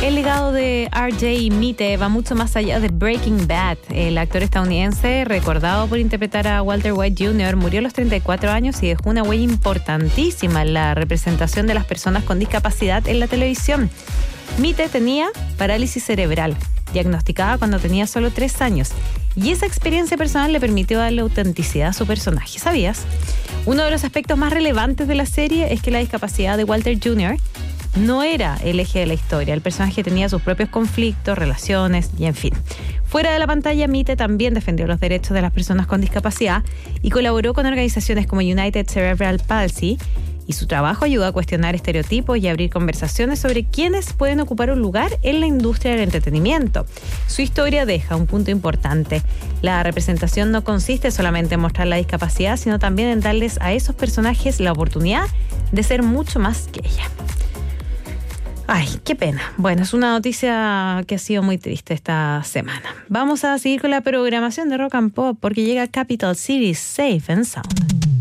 El legado de R.J. Mitte va mucho más allá de Breaking Bad. El actor estadounidense, recordado por interpretar a Walter White Jr., murió a los 34 años y dejó una huella importantísima en la representación de las personas con discapacidad en la televisión. Mitte tenía parálisis cerebral, diagnosticada cuando tenía solo 3 años, y esa experiencia personal le permitió darle autenticidad a su personaje. ¿Sabías? Uno de los aspectos más relevantes de la serie es que la discapacidad de Walter Jr. no era el eje de la historia. El personaje tenía sus propios conflictos, relaciones y en fin. Fuera de la pantalla, Mitte también defendió los derechos de las personas con discapacidad y colaboró con organizaciones como United Cerebral Palsy, y su trabajo ayudó a cuestionar estereotipos y abrir conversaciones sobre quiénes pueden ocupar un lugar en la industria del entretenimiento. Su historia deja un punto importante. La representación no consiste solamente en mostrar la discapacidad, sino también en darles a esos personajes la oportunidad de ser mucho más que ella. Ay, qué pena. Bueno, es una noticia que ha sido muy triste esta semana. Vamos a seguir con la programación de Rock and Pop porque llega Capital Cities Safe and Sound.